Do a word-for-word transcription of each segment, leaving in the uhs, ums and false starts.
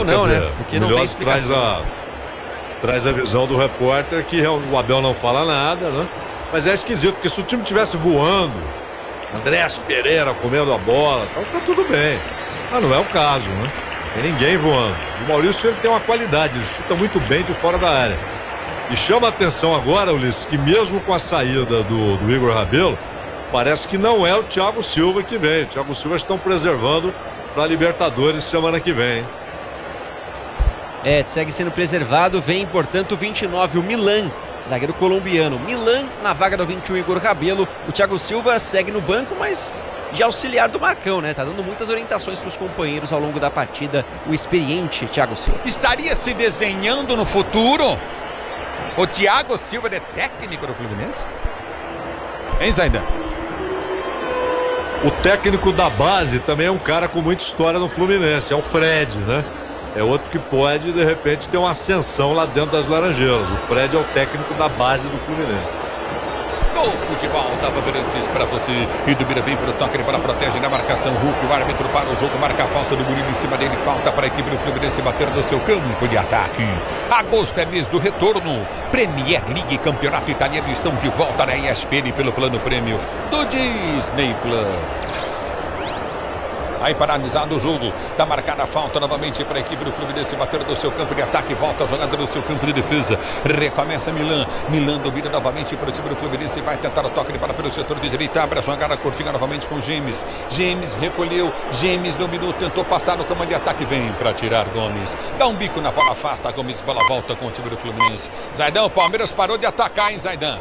Ou não, dizer, né? Porque o não tem Milhões traz explicação. a, traz a visão do repórter que o Abel não fala nada, né? Mas é esquisito, porque se o time tivesse voando, Andréas Pereira comendo a bola, então tá tudo bem. Mas não é o caso, né? Tem ninguém voando. O Maurício ele tem uma qualidade, ele chuta muito bem de fora da área. E chama a atenção agora, Ulisses, que mesmo com a saída do, do Igor Rabelo, parece que não é o Thiago Silva que vem. O Thiago Silva estão preservando para a Libertadores semana que vem, hein? É, segue sendo preservado, vem, portanto, vinte e nove, o Milan, zagueiro colombiano. Milan na vaga do vinte e um, Igor Rabelo. O Thiago Silva segue no banco, mas de auxiliar do Marcão, né? Tá dando muitas orientações para os companheiros ao longo da partida, o experiente Thiago Silva. Estaria se desenhando no futuro o Thiago Silva de técnico do Fluminense? Hein, Zaidan? O técnico da base também é um cara com muita história no Fluminense, é o Fred, né? É outro que pode, de repente, ter uma ascensão lá dentro das Laranjeiras. O Fred é o técnico da base do Fluminense. No futebol da Bandeirantes para você. E do Bira vem para o toque, ele para protege na marcação. Hulk, o árbitro para o jogo, marca a falta do Murilo em cima dele. Falta para a equipe do Fluminense bater no seu campo de ataque. Agosto é mês do retorno. Premier League, campeonato italiano estão de volta na E S P N pelo plano prêmio do Disney Plus. Aí paralisado o jogo, tá marcada a falta novamente para a equipe do Fluminense bater no seu campo de ataque, volta a jogada no seu campo de defesa, recomeça Milan, Milan domina novamente para o time do Fluminense, vai tentar o toque de bola pelo setor de direita, abre a jogada curtinha novamente com James, James recolheu, James dominou, tentou passar no comando de ataque, vem para tirar Gomes, dá um bico na bola, afasta Gomes, bola volta com o time do Fluminense. Zaidan, o Palmeiras parou de atacar, hein, Zaidan?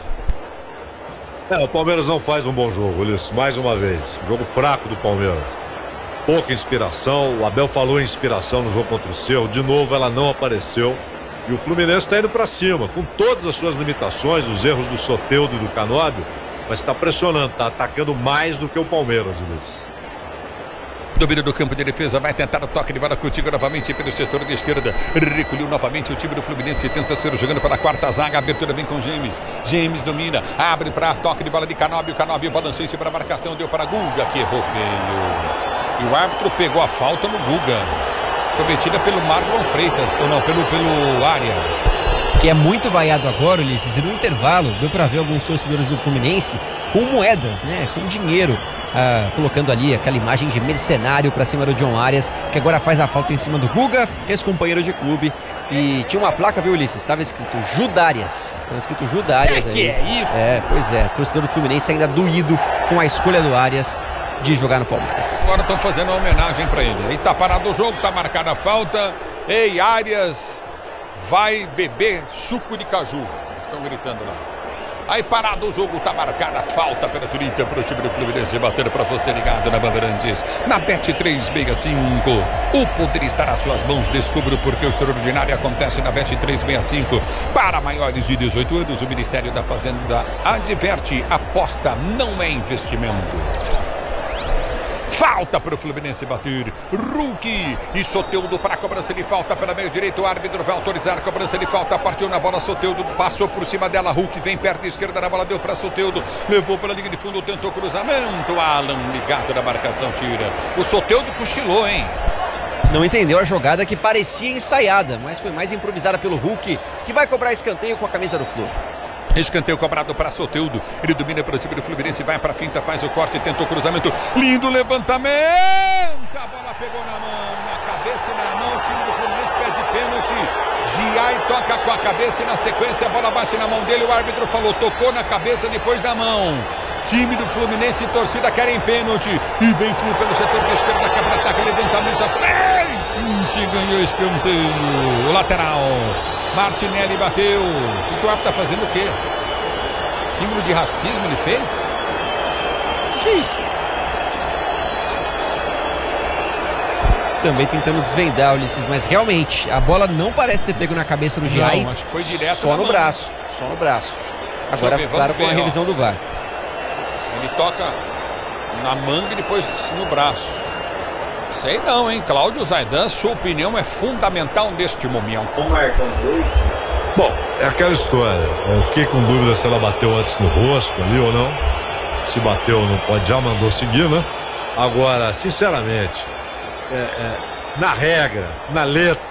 É, o Palmeiras não faz um bom jogo, Ulisses, mais uma vez, jogo fraco do Palmeiras. Pouca inspiração, o Abel falou em inspiração no jogo contra o Cerro, de novo ela não apareceu e o Fluminense está indo para cima, com todas as suas limitações, os erros do Soteldo e do Canóbio, mas está pressionando, está atacando mais do que o Palmeiras, Luiz. Domínio do campo de defesa, vai tentar o toque de bola contigo novamente pelo setor de esquerda, recolheu novamente o time do Fluminense, tenta ser jogando para a quarta zaga, abertura vem com James, James domina, abre para toque de bola de Canóbio, Canóbio balançou para a marcação, deu para Guga, que errou feio. E o árbitro pegou a falta no Guga, cometida pelo Marlon Freitas, ou não, pelo, pelo Arias. Que é muito vaiado agora, Ulisses, e no intervalo deu para ver alguns torcedores do Fluminense com moedas, né, com dinheiro, ah, colocando ali aquela imagem de mercenário para cima do John Arias, que agora faz a falta em cima do Guga, ex-companheiro de clube. E tinha uma placa, viu, Ulisses? Estava escrito Judárias. Estava escrito Judárias. É que é isso? É, pois é. Torcedor do Fluminense ainda doído com a escolha do Arias de jogar no Palmeiras. Agora estão fazendo uma homenagem para ele. Aí tá parado o jogo, tá marcada a falta. Ei, Arias, vai beber suco de caju. Estão gritando lá. Aí parado o jogo, tá marcada a falta pela trinta para o time do Fluminense, batendo para você ligado na Bandeirantes. Na Bet trezentos e sessenta e cinco, o poder está nas suas mãos. Descubra porque o extraordinário acontece na Bet trezentos e sessenta e cinco. Para maiores de dezoito anos, o Ministério da Fazenda adverte: aposta não é investimento. Falta para o Fluminense bater. Hulk e Soteldo para a cobrança de falta pela meio direito. O árbitro vai autorizar a cobrança de falta. Partiu na bola, Soteldo passou por cima dela. Hulk vem perto da esquerda na bola, deu para Soteldo. Levou para a linha de fundo, tentou cruzamento. Alan ligado na marcação, tira. O Soteldo cochilou, hein? Não entendeu a jogada que parecia ensaiada, mas foi mais improvisada pelo Hulk, que vai cobrar escanteio com a camisa do Flu. Escanteio cobrado para Soteldo. Ele domina para o time do Fluminense, vai para a finta, faz o corte, tentou o cruzamento. Lindo levantamento. A bola pegou na mão, na cabeça e na mão. O time do Fluminense pede pênalti. Giai toca com a cabeça e na sequência a bola bate na mão dele. O árbitro falou, tocou na cabeça depois da mão. Time do Fluminense e torcida querem pênalti. E vem Flu pelo setor de esquerda, quebra ataque, levantamento à frente. Ganhou escanteio. O lateral. Martinelli bateu. O que o árbitro está fazendo o quê? Símbolo de racismo ele fez? O que é isso? Também tentando desvendar, Ulisses, mas realmente a bola não parece ter pego na cabeça do Giai. Não, acho que foi direto só no mão. braço, só no braço. Agora, ver, claro, com a ver, revisão ó. do V A R. Ele toca na manga e depois no braço. Sei não, hein? Cláudio Zaidan, sua opinião é fundamental neste momento. Bom, é aquela história. Eu fiquei com dúvida se ela bateu antes no rosto ali ou não. Se bateu ou não pode, já mandou seguir, né? Agora, sinceramente, é, é, na regra, na letra,